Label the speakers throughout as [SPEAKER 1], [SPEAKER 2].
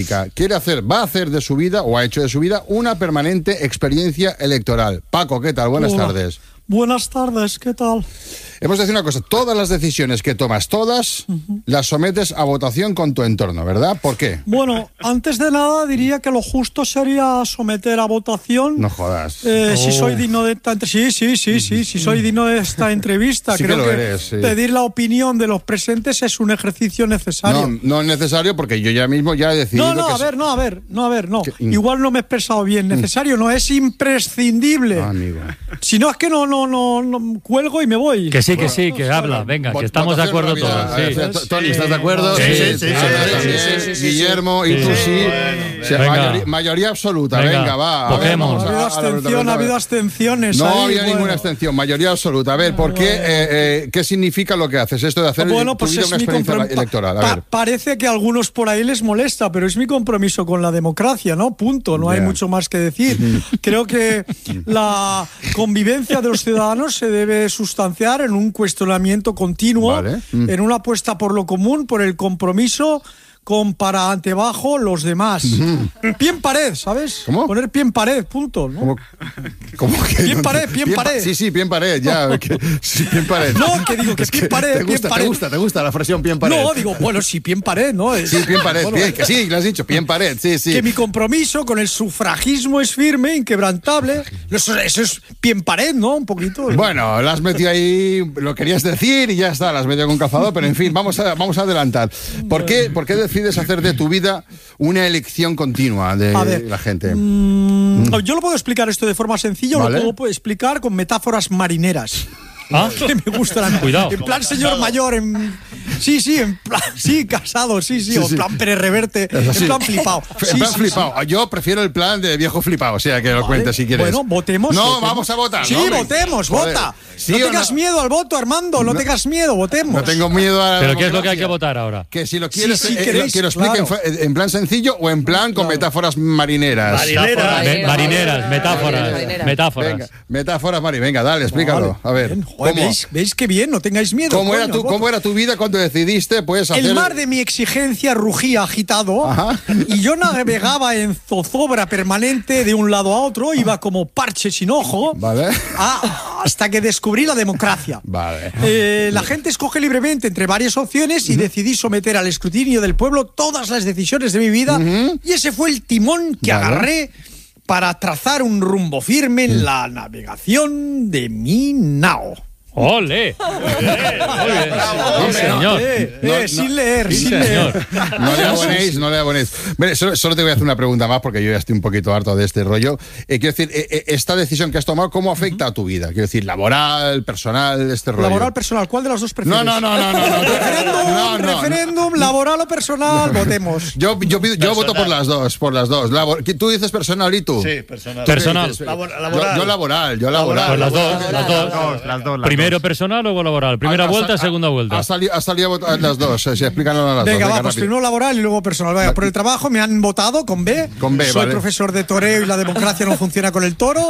[SPEAKER 1] va a hacer de su vida, o ha hecho de su vida, una permanente experiencia electoral. Paco, ¿qué tal? Buenas tardes.
[SPEAKER 2] Buenas tardes, ¿qué tal?
[SPEAKER 1] Hemos de decir una cosa, todas las decisiones que tomas, las sometes a votación con tu entorno, ¿verdad? ¿Por qué?
[SPEAKER 2] Bueno, antes de nada diría que lo justo sería someter a votación.
[SPEAKER 1] No jodas.
[SPEAKER 2] Si soy digno de esta si soy digno de esta entrevista.
[SPEAKER 1] Sí,
[SPEAKER 2] creo
[SPEAKER 1] que lo eres, sí.
[SPEAKER 2] Pedir la opinión de los presentes es un ejercicio necesario.
[SPEAKER 1] No es necesario porque yo ya mismo ya he decidido.
[SPEAKER 2] No. Igual no me he expresado bien. Necesario no es imprescindible.
[SPEAKER 1] Amigo.
[SPEAKER 2] Si no es que no cuelgo y me voy.
[SPEAKER 3] Que sí, que habla, venga, que estamos de acuerdo todos. Sí.
[SPEAKER 1] Tony, ¿estás de acuerdo? Sí. Guillermo, y tú sí. Mayoría absoluta, venga, va.
[SPEAKER 3] Votemos.
[SPEAKER 2] Ha habido abstenciones.
[SPEAKER 1] No había ninguna abstención, mayoría absoluta. A ver, ¿por qué? ¿Qué significa lo que haces? Esto de hacer tu vida una experiencia electoral. A ver.
[SPEAKER 2] Parece que a algunos por ahí les molesta, pero es mi compromiso con la democracia, ¿no? Punto. No hay mucho más que decir. Creo que la convivencia de los ciudadanos se debe sustanciar en un cuestionamiento continuo, en una apuesta por lo común, por el compromiso con para antebajo los demás. Pie en pared, ¿sabes?
[SPEAKER 1] ¿Cómo?
[SPEAKER 2] Poner pie en pared, punto, ¿no?
[SPEAKER 1] ¿Cómo que?
[SPEAKER 2] Pie en pared.
[SPEAKER 1] Sí, pie en pared, ya. Sí, pie en pared.
[SPEAKER 2] No, que digo que pie en pared,
[SPEAKER 1] ¿Te gusta la frase pie en pared?
[SPEAKER 2] No, digo, bueno, sí, pie en pared, ¿no?
[SPEAKER 1] Sí, pie en pared, bueno, que sí, lo has dicho, pie en pared, sí.
[SPEAKER 2] Que mi compromiso con el sufragismo es firme, inquebrantable. Eso es pie en pared, ¿no? Un poquito.
[SPEAKER 1] Bueno, lo has metido ahí, lo querías decir y ya está, lo has metido con calzador, pero en fin, vamos a adelantar. ¿Por qué decides hacer de tu vida una elección continua de la gente?
[SPEAKER 2] Yo lo puedo explicar esto de forma sencilla, o lo puedo explicar con metáforas marineras. Que me gustan.
[SPEAKER 3] Cuidado.
[SPEAKER 2] En plan señor mayor, en plan, casado, o en plan Pérez Reverte, en plan flipado.
[SPEAKER 1] En plan flipado. Yo prefiero el plan de viejo flipado, o sea, que lo cuentes si quieres.
[SPEAKER 2] Bueno, votemos.
[SPEAKER 1] Vamos a votar.
[SPEAKER 2] Sí, votemos, vota. No tengas miedo al voto, Armando, no tengas miedo, votemos.
[SPEAKER 1] No tengo miedo a...
[SPEAKER 3] ¿Pero qué es lo que hay que votar ahora?
[SPEAKER 1] Que si lo quieres, que lo explique en plan sencillo o en plan con metáforas marineras.
[SPEAKER 3] Marineras, metáforas.
[SPEAKER 1] Venga, metáforas marineras. Venga, dale, explícalo. A ver.
[SPEAKER 2] ¿Veis qué bien? No tengáis miedo.
[SPEAKER 1] ¿Cómo era tu vida cuando decidiste hacer...?
[SPEAKER 2] El mar de mi exigencia rugía agitado. Y yo navegaba en zozobra permanente de un lado a otro, iba como parche sin ojo, hasta que descubrí la democracia. La gente escoge libremente entre varias opciones y decidí someter al escrutinio del pueblo todas las decisiones de mi vida, y ese fue el timón que agarré para trazar un rumbo firme en la navegación de mi nao.
[SPEAKER 3] ¡Ole! Muy bien. Sí, señor.
[SPEAKER 2] Sin leer.
[SPEAKER 1] No le abonéis. Solo te voy a hacer una pregunta más porque yo ya estoy un poquito harto de este rollo. Quiero decir, esta decisión que has tomado, ¿cómo afecta a tu vida? Quiero decir, laboral, personal, este rollo.
[SPEAKER 2] Laboral, personal, ¿cuál de las dos prefieres?
[SPEAKER 1] No.
[SPEAKER 2] Referéndum, laboral o personal, votemos.
[SPEAKER 1] Yo voto por las dos. Tú dices personal y tú.
[SPEAKER 3] Sí, personal.
[SPEAKER 1] Yo laboral.
[SPEAKER 3] Pues las dos. ¿Primero personal o laboral? Primera vuelta, segunda vuelta.
[SPEAKER 1] Ha salido a votar las dos. Explícanos las dos.
[SPEAKER 2] Venga, pues primero laboral y luego personal. Vaya, por el trabajo me han votado con B. Soy profesor de toreo y la democracia no funciona con el toro.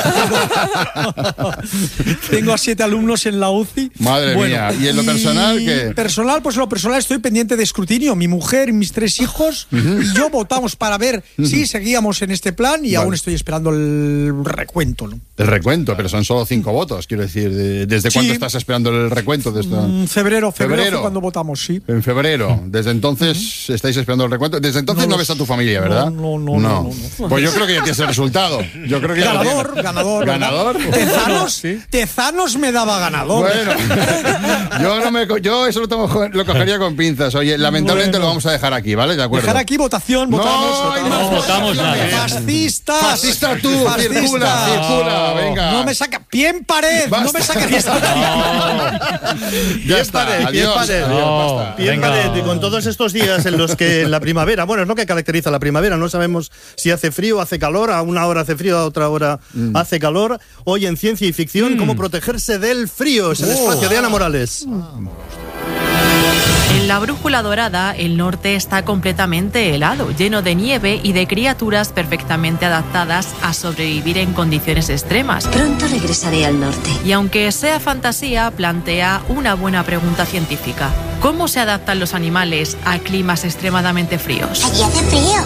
[SPEAKER 2] Tengo a 7 alumnos en la UCI.
[SPEAKER 1] Madre mía. ¿Y en lo personal qué?
[SPEAKER 2] Personal, pues lo personal estoy pendiente de escrutinio. Mi mujer y mis 3 hijos y yo votamos para ver si seguíamos en este plan y aún estoy esperando el recuento, ¿no?
[SPEAKER 1] El recuento, pero son solo 5 votos, quiero decir. ¿Desde cuándo estás esperando el recuento de esto?
[SPEAKER 2] Febrero fue cuando votamos, sí.
[SPEAKER 1] En febrero. Desde entonces estáis esperando el recuento. Desde entonces no ves a tu familia, ¿verdad?
[SPEAKER 2] No.
[SPEAKER 1] Pues yo creo que ya tienes el resultado. ¿Ganador?
[SPEAKER 2] Tezanos me daba ganador.
[SPEAKER 1] Bueno, yo eso lo cogería con pinzas. Oye, lamentablemente lo vamos a dejar aquí, ¿vale? De acuerdo.
[SPEAKER 2] Dejar aquí votamos.
[SPEAKER 3] No votamos nada.
[SPEAKER 2] Fascista
[SPEAKER 1] tú, circula, venga.
[SPEAKER 2] No me saca pie en pared.
[SPEAKER 1] Basta.
[SPEAKER 2] No me saca
[SPEAKER 1] Ya está.
[SPEAKER 4] Pie en pared. Y con todos estos días en los que en la primavera, bueno, es lo que caracteriza la primavera, no sabemos si hace frío, hace calor, a una hora hace frío, a otra hora hace calor. Hoy en Ciencia y Ficción, cómo protegerse del frío. Es el espacio de Ana Morales.
[SPEAKER 5] En la brújula dorada, el norte está completamente helado, lleno de nieve y de criaturas perfectamente adaptadas a sobrevivir en condiciones extremas.
[SPEAKER 6] Pronto regresaré al norte.
[SPEAKER 5] Y aunque sea fantasía, plantea una buena pregunta científica. ¿Cómo se adaptan los animales a climas extremadamente fríos?
[SPEAKER 6] Allí hace frío.